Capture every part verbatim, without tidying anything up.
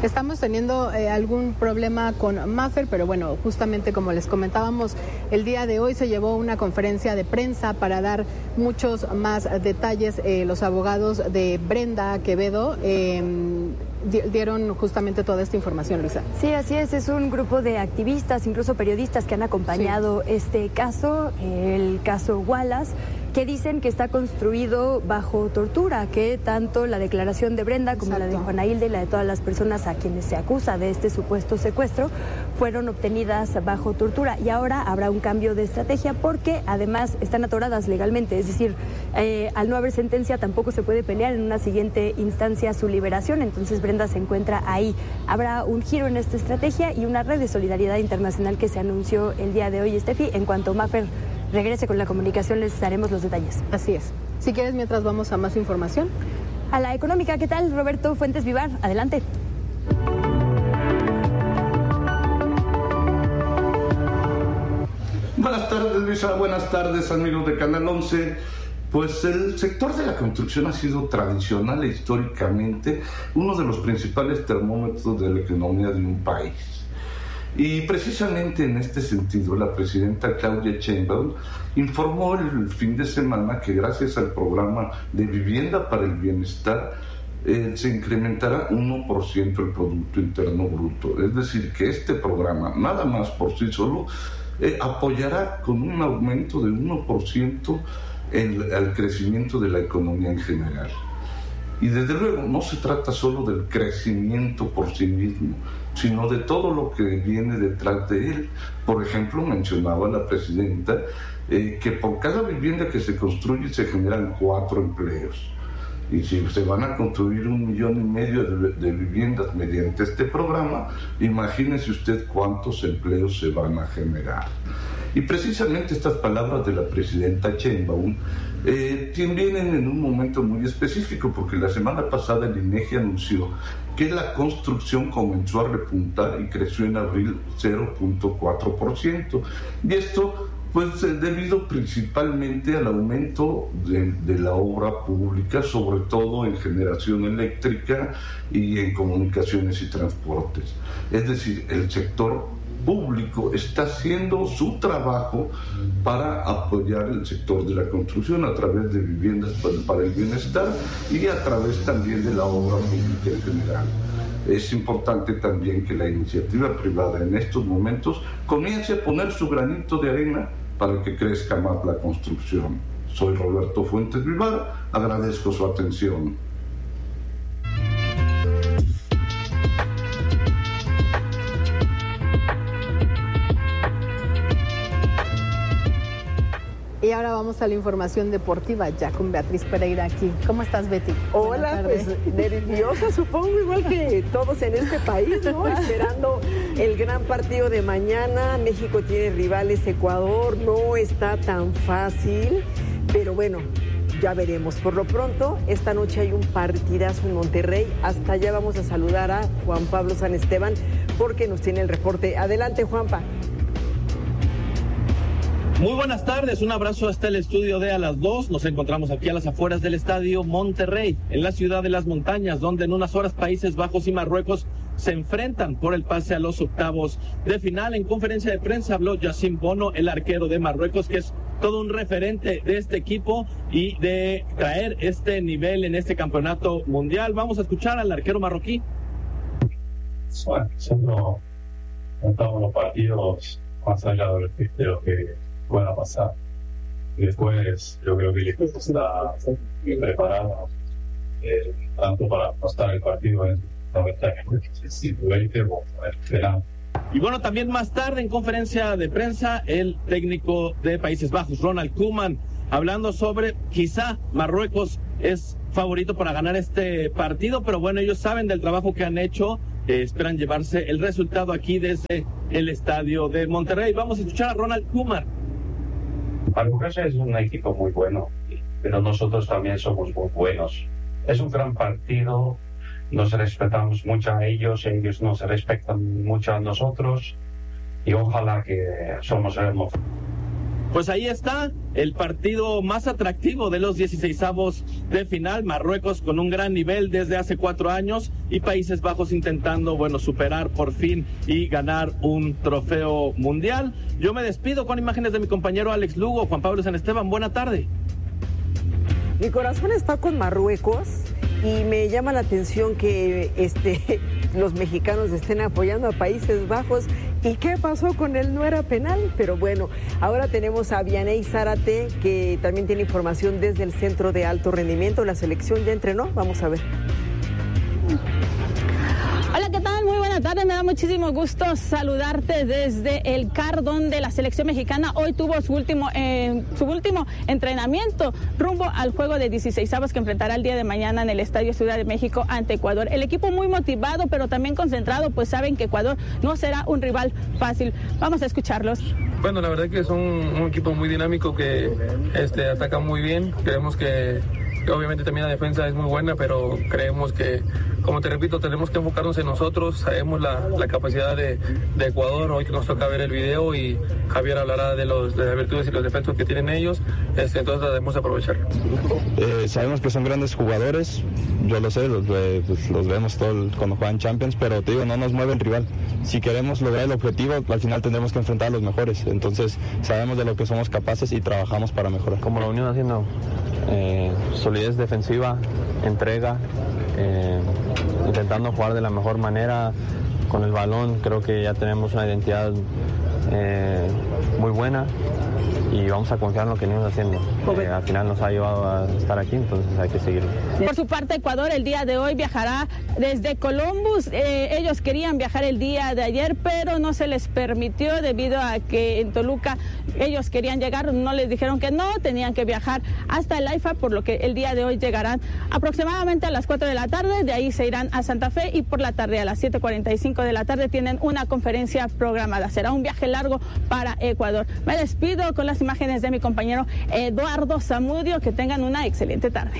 Estamos teniendo eh, algún problema con Maffer, pero bueno, justamente como les comentábamos, el día de hoy se llevó una conferencia de prensa para dar muchos más detalles. Eh, los abogados de Brenda Quevedo eh, dieron justamente toda esta información, Luisa. Sí, así es, es un grupo de activistas, incluso periodistas que han acompañado sí. este caso, el caso Wallace, que dicen que está construido bajo tortura, que tanto la declaración de Brenda como Exacto. la de Juana Hilda y la de todas las personas a quienes se acusa de este supuesto secuestro fueron obtenidas bajo tortura. Y ahora habrá un cambio de estrategia porque además están atoradas legalmente, es decir, eh, al no haber sentencia tampoco se puede pelear en una siguiente instancia su liberación, entonces Brenda se encuentra ahí. Habrá un giro en esta estrategia y una red de solidaridad internacional que se anunció el día de hoy, Steffi. En cuanto Maffer regrese con la comunicación, les daremos los detalles. Así es. Si quieres, mientras vamos a más información. A la económica, ¿qué tal? Roberto Fuentes Vivar, adelante. Buenas tardes, Luisa. Buenas tardes, amigos de Canal once. Pues el sector de la construcción ha sido tradicional e históricamente uno de los principales termómetros de la economía de un país. Y precisamente en este sentido, la presidenta Claudia Sheinbaum informó el fin de semana que gracias al programa de Vivienda para el Bienestar eh, se incrementará uno por ciento el Producto Interno Bruto. Es decir, que este programa, nada más por sí solo, eh, apoyará con un aumento de uno por ciento el, el crecimiento de la economía en general. Y desde luego no se trata solo del crecimiento por sí mismo, sino de todo lo que viene detrás de él. Por ejemplo, mencionaba la presidenta eh, que por cada vivienda que se construye se generan cuatro empleos. Y si se van a construir un millón y medio de, de viviendas mediante este programa, imagínese usted cuántos empleos se van a generar. Y precisamente estas palabras de la presidenta Sheinbaum eh, vienen en un momento muy específico, porque la semana pasada el INEGI anunció que la construcción comenzó a repuntar y creció en abril cero punto cuatro por ciento. Y esto pues debido principalmente al aumento de, de la obra pública, sobre todo en generación eléctrica y en comunicaciones y transportes. Es decir, el sector público está haciendo su trabajo para apoyar el sector de la construcción a través de viviendas para, para el bienestar y a través también de la obra pública en general. Es importante también que la iniciativa privada en estos momentos comience a poner su granito de arena para que crezca más la construcción. Soy Roberto Fuentes Vivar, agradezco su atención. Y ahora vamos a la información deportiva, ya con Beatriz Pereira aquí. ¿Cómo estás, Betty? Hola, pues nerviosa, supongo, igual que todos en este país, ¿no? Esperando el gran partido de mañana. México tiene rivales, Ecuador, no está tan fácil, pero bueno, ya veremos. Por lo pronto, esta noche hay un partidazo en Monterrey. Hasta allá vamos a saludar a Juan Pablo San Esteban, porque nos tiene el reporte. Adelante, Juanpa. Muy buenas tardes, un abrazo hasta el estudio de A las dos. Nos encontramos aquí a las afueras del estadio Monterrey, en la ciudad de las montañas, donde en unas horas Países Bajos y Marruecos se enfrentan por el pase a los octavos de final. En conferencia de prensa habló Yacine Bono, el arquero de Marruecos, que es todo un referente de este equipo y de traer este nivel en este campeonato mundial. Vamos a escuchar al arquero marroquí. Bueno, nosotros montamos los partidos más allá de lo que pueda pasar. Y después yo creo que el equipo está bien preparado, eh, tanto para afrontar el partido en noventa veinte o esperando. Y bueno, también más tarde en conferencia de prensa, el técnico de Países Bajos, Ronald Koeman, hablando sobre quizá Marruecos es favorito para ganar este partido, pero bueno, ellos saben del trabajo que han hecho, eh, esperan llevarse el resultado aquí desde el estadio de Monterrey. Vamos a escuchar a Ronald Koeman. Marruecos es un equipo muy bueno, pero nosotros también somos muy buenos. Es un gran partido, nos respetamos mucho a ellos, ellos nos respetan mucho a nosotros y ojalá que somos hermosos. Pues ahí está el partido más atractivo de los dieciseisavos de final. Marruecos con un gran nivel desde hace cuatro años y Países Bajos intentando, bueno, superar por fin y ganar un trofeo mundial. Yo me despido con imágenes de mi compañero Alex Lugo. Juan Pablo San Esteban, buena tarde. Mi corazón está con Marruecos y me llama la atención que este, los mexicanos estén apoyando a Países Bajos. ¿Y qué pasó con él? No era penal, pero bueno, ahora tenemos a Vianey Zárate, que también tiene información desde el Centro de Alto Rendimiento. La selección ya entrenó, vamos a ver. Hola, ¿qué tal? Muy buena tarde, me da muchísimo gusto saludarte desde el C A R, donde la selección mexicana hoy tuvo su último eh, su último entrenamiento rumbo al juego de dieciseisavos que enfrentará el día de mañana en el Estadio Ciudad de México ante Ecuador. El equipo muy motivado, pero también concentrado, pues saben que Ecuador no será un rival fácil. Vamos a escucharlos. Bueno, la verdad que son un equipo muy dinámico que este, ataca muy bien. Creemos que, que obviamente también la defensa es muy buena, pero creemos que, como te repito, tenemos que enfocarnos en nosotros. Sabemos la, la capacidad de, de Ecuador. Hoy que nos toca ver el video y Javier hablará de, los, de las virtudes y los defectos que tienen ellos. Este, entonces debemos aprovechar. Eh, sabemos que son grandes jugadores. Yo lo sé, los, pues, los vemos todo el, cuando juegan Champions, pero te digo, no nos mueve el rival. Si queremos lograr el objetivo, al final tendremos que enfrentar a los mejores. Entonces sabemos de lo que somos capaces y trabajamos para mejorar. Como la Unión haciendo eh, solidez defensiva, entrega, eh, intentando jugar de la mejor manera con el balón. Creo que ya tenemos una identidad eh, muy buena y vamos a confiar en lo que venimos haciendo. Eh, al final nos ha llevado a estar aquí, entonces hay que seguirlo. Por su parte, Ecuador el día de hoy viajará desde Columbus. Eh, ellos querían viajar el día de ayer, pero no se les permitió debido a que en Toluca ellos querían llegar, no les dijeron que no, tenían que viajar hasta el AIFA, por lo que el día de hoy llegarán aproximadamente a las cuatro de la tarde, de ahí se irán a Santa Fe y por la tarde a las siete cuarenta y cinco de la tarde tienen una conferencia programada. Será un viaje largo para Ecuador. Me despido con las imágenes de mi compañero Eduardo Zamudio. Que tengan una excelente tarde.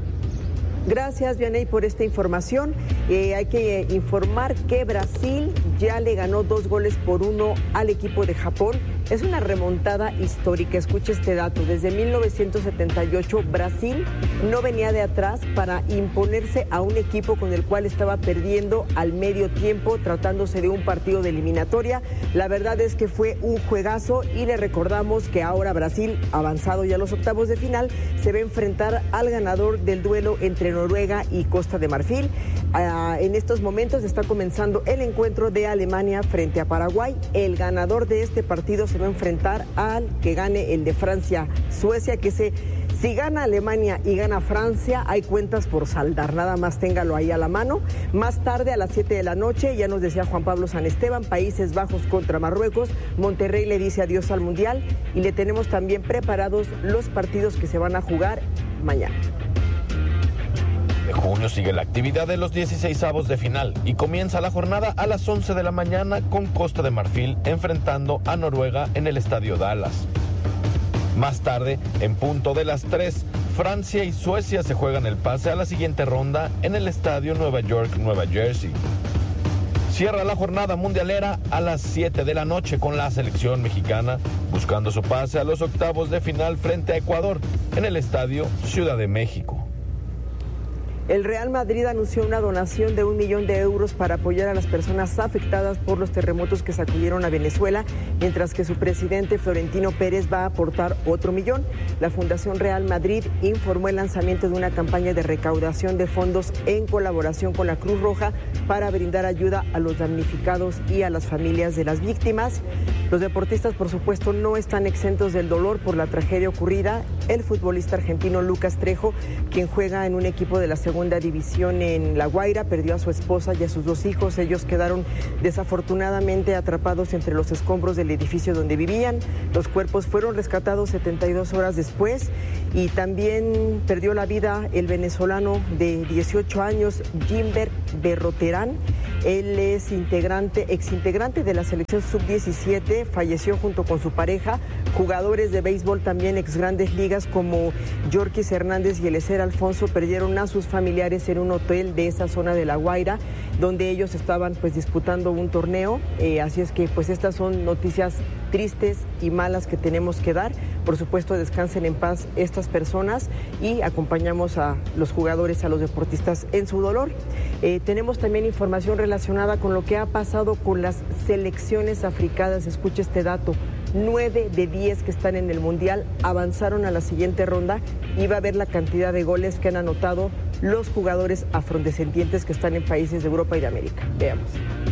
Gracias, Vianey, por esta información. Eh, hay que eh, informar que Brasil ya le ganó dos goles por uno al equipo de Japón. Es una remontada histórica. Escuche este dato. Desde mil novecientos setenta y ocho, Brasil no venía de atrás para imponerse a un equipo con el cual estaba perdiendo al medio tiempo, tratándose de un partido de eliminatoria. La verdad es que fue un juegazo y le recordamos que ahora Brasil, avanzado ya a los octavos de final, se va a enfrentar al ganador del duelo entre Noruega y Costa de Marfil. Uh, en estos momentos está comenzando el encuentro de Alemania frente a Paraguay. El ganador de este partido se va a enfrentar al que gane el de Francia-Suecia, que se, si gana Alemania y gana Francia, hay cuentas por saldar, nada más téngalo ahí a la mano. Más tarde, a las siete de la noche, ya nos decía Juan Pablo San Esteban, Países Bajos contra Marruecos. Monterrey le dice adiós al Mundial y le tenemos también preparados los partidos que se van a jugar mañana. De junio sigue la actividad de los dieciseisavos de final y comienza la jornada a las once de la mañana con Costa de Marfil enfrentando a Noruega en el Estadio Dallas. Más tarde, en punto de las tres, Francia y Suecia se juegan el pase a la siguiente ronda en el Estadio Nueva York, Nueva Jersey. Cierra la jornada mundialera a las siete de la noche con la selección mexicana buscando su pase a los octavos de final frente a Ecuador en el Estadio Ciudad de México. El Real Madrid anunció una donación de un millón de euros para apoyar a las personas afectadas por los terremotos que sacudieron a Venezuela, mientras que su presidente Florentino Pérez va a aportar otro millón. La Fundación Real Madrid informó el lanzamiento de una campaña de recaudación de fondos en colaboración con la Cruz Roja para brindar ayuda a los damnificados y a las familias de las víctimas. Los deportistas, por supuesto, no están exentos del dolor por la tragedia ocurrida. El futbolista argentino Lucas Trejo, quien juega en un equipo de la segunda división en La Guaira, perdió a su esposa y a sus dos hijos. Ellos quedaron desafortunadamente atrapados entre los escombros del edificio donde vivían. Los cuerpos fueron rescatados setenta y dos horas después y también perdió la vida el venezolano de dieciocho años, Gilbert Berroterán. Él es integrante, exintegrante de la selección sub diecisiete, falleció junto con su pareja. Jugadores de béisbol también ex grandes ligas como Yorkis Hernández y Eliezer Alfonso perdieron a sus familiares en un hotel de esa zona de La Guaira, donde ellos estaban pues disputando un torneo. Eh, así es que pues estas son noticias tristes y malas que tenemos que dar. Por supuesto, descansen en paz estas personas y acompañamos a los jugadores, a los deportistas en su dolor. Eh, tenemos también información relacionada con lo que ha pasado con las selecciones africanas. Escuche este dato. Nueve de diez que están en el Mundial avanzaron a la siguiente ronda y va a ver la cantidad de goles que han anotado los jugadores afrodescendientes que están en países de Europa y de América. Veamos.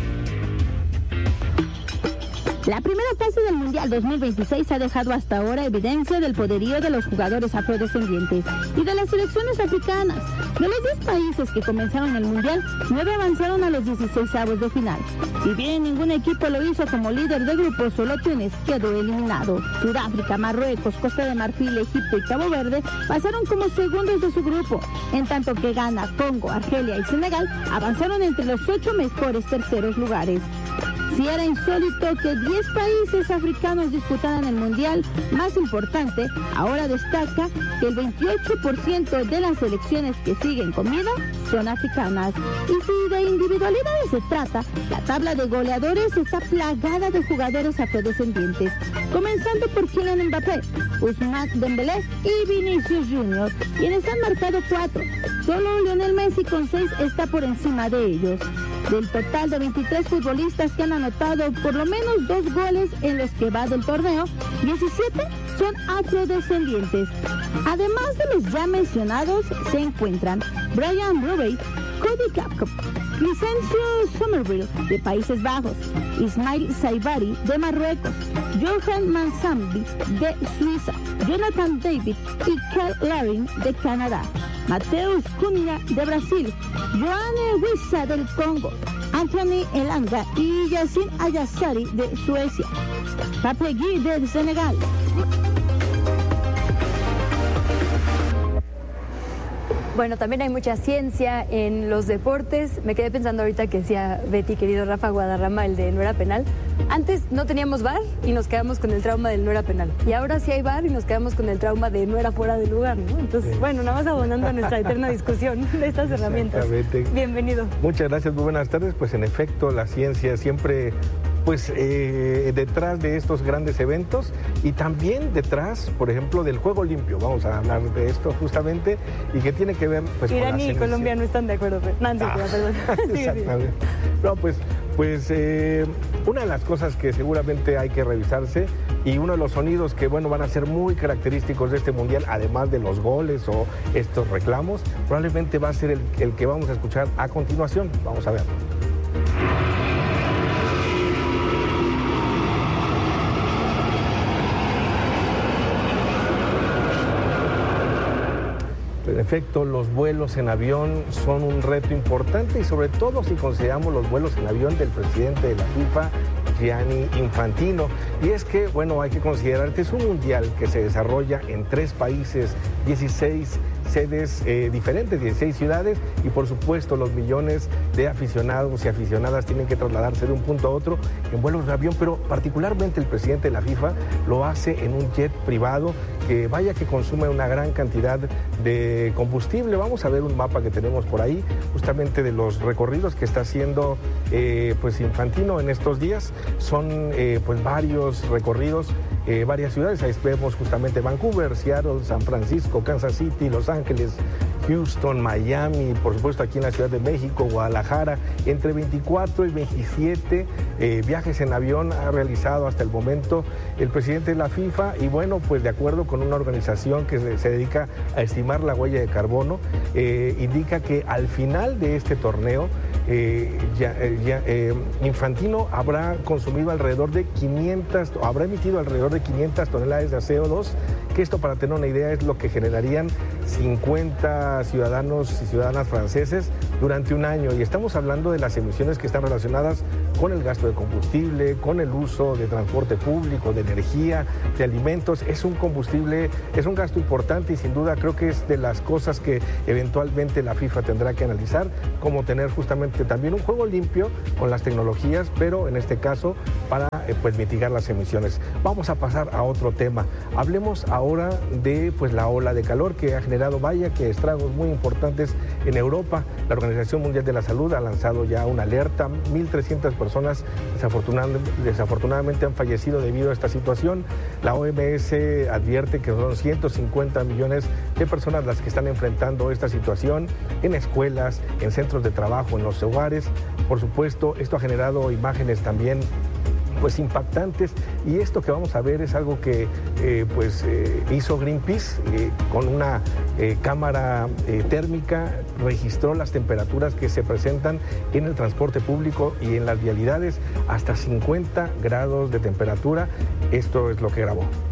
La primera fase del Mundial dos mil veintiséis ha dejado hasta ahora evidencia del poderío de los jugadores afrodescendientes y de las selecciones africanas. De los diez países que comenzaron el Mundial, nueve avanzaron a los dieciseisavos de final. Si bien ningún equipo lo hizo como líder de grupo, solo Túnez quedó eliminado. Sudáfrica, Marruecos, Costa de Marfil, Egipto y Cabo Verde pasaron como segundos de su grupo, en tanto que Ghana, Congo, Argelia y Senegal avanzaron entre los ocho mejores terceros lugares. Si era insólito que diez países africanos disputaran el Mundial más importante, ahora destaca que el veintiocho por ciento de las selecciones que siguen con vida son africanas. Y si de individualidades se trata, la tabla de goleadores está plagada de jugadores afrodescendientes, comenzando por Kylian Mbappé, Ousmane Dembélé y Vinicius Junior, quienes han marcado cuatro. Solo Lionel Messi con seis está por encima de ellos. Del total de veintitrés futbolistas que han anotado por lo menos dos goles en los que va del torneo, diecisiete son afrodescendientes. Además de los ya mencionados, se encuentran Brian Brobey, Cody Gakpo, Vicencio Somerville de Países Bajos, Ismail Saibari de Marruecos, Johan Mansambi de Suiza, Jonathan David y Kel Larin de Canadá, Mateus Cunha de Brasil, Joanne Wissa del Congo, Anthony Elanga y Yacine Ayassari de Suecia, Papegui de Senegal. Bueno, también hay mucha ciencia en los deportes. Me quedé pensando ahorita que decía Betty, querido Rafa Guadarrama, el de no era penal. Antes no teníamos V A R y nos quedamos con el trauma del no era penal. Y ahora sí hay V A R y nos quedamos con el trauma de no era fuera de lugar, ¿no? Entonces, bueno, nada más abonando a nuestra eterna discusión de estas herramientas. Bienvenido. Muchas gracias, muy buenas tardes. Pues en efecto, la ciencia siempre... pues eh, detrás de estos grandes eventos y también detrás, por ejemplo, del juego limpio. Vamos a hablar de esto justamente y que tiene que ver pues Irán con la y Colombia no están de acuerdo. Pero... Nancy, ah, perdón. Sí, exactamente. Sí. No, pues, pues eh, una de las cosas que seguramente hay que revisarse y uno de los sonidos que bueno van a ser muy característicos de este mundial, además de los goles o estos reclamos, probablemente va a ser el, el que vamos a escuchar a continuación. Vamos a ver. En efecto, los vuelos en avión son un reto importante y sobre todo si consideramos los vuelos en avión del presidente de la FIFA, Gianni Infantino. Y es que, bueno, hay que considerar que es un mundial que se desarrolla en tres países, dieciséis sedes eh, diferentes, dieciséis ciudades y por supuesto los millones de aficionados y aficionadas tienen que trasladarse de un punto a otro en vuelos de avión, pero particularmente el presidente de la FIFA lo hace en un jet privado que vaya que consume una gran cantidad de combustible. Vamos a ver un mapa que tenemos por ahí justamente de los recorridos que está haciendo eh, pues Infantino en estos días. Son eh, pues varios recorridos, eh, varias ciudades. Ahí vemos justamente Vancouver, Seattle, San Francisco, Kansas City, Los Ángeles, Houston, Miami, por supuesto aquí en la Ciudad de México, Guadalajara. Entre veinticuatro y veintisiete eh, viajes en avión ha realizado hasta el momento el presidente de la FIFA y bueno, pues de acuerdo con una organización que se, se dedica a estimar la huella de carbono, eh, indica que al final de este torneo eh, ya, eh, ya, eh, Infantino habrá consumido alrededor de quinientas, habrá emitido alrededor de quinientas toneladas de C O dos, que esto para tener una idea es lo que generarían cincuenta ciudadanos y ciudadanas franceses durante un año y estamos hablando de las emisiones que están relacionadas con el gasto de combustible, con el uso de transporte público, de energía, de alimentos. Es un combustible, es un gasto importante y sin duda creo que es de las cosas que eventualmente la FIFA tendrá que analizar, como tener justamente también un juego limpio con las tecnologías, pero en este caso para eh, pues mitigar las emisiones. Vamos a pasar a otro tema. Hablemos ahora ahora de pues la ola de calor que ha generado, vaya, que estragos muy importantes en Europa. La Organización Mundial de la Salud ha lanzado ya una alerta. mil trescientas personas desafortunadamente, desafortunadamente han fallecido debido a esta situación. La O M S advierte que son ciento cincuenta millones de personas las que están enfrentando esta situación en escuelas, en centros de trabajo, en los hogares. Por supuesto, esto ha generado imágenes también pues impactantes, y esto que vamos a ver es algo que eh, pues eh, hizo Greenpeace eh, con una eh, cámara eh, térmica, registró las temperaturas que se presentan en el transporte público y en las vialidades, hasta cincuenta grados de temperatura. Esto es lo que grabó.